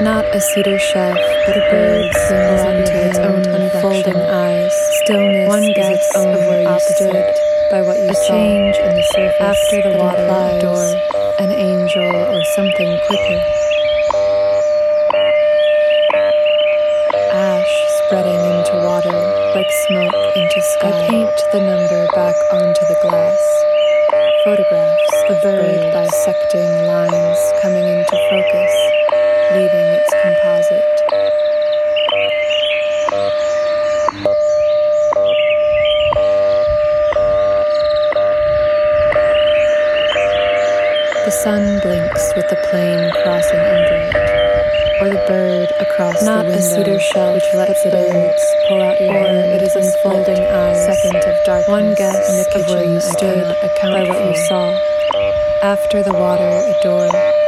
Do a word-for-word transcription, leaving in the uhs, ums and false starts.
Not a cedar shelf, but a bird sings into its own unfolding eyes. Stillness one is its own of where you stood, by what you a saw. Change in the surface after the water, a door, an angel or something quicker. Ash spreading into water, like smoke into sky. I paint the number back onto the glass. Photographs, the bird dissecting lines coming into focus, leaving its composite. The sun blinks with the plane crossing under it, or the bird across Not the window, a cedar shell which lets the birds pull out your or hand, it is unfolding eyes, second of darkness. One guess in the kitchen of where you stood, account by what you saw. After the water, a door.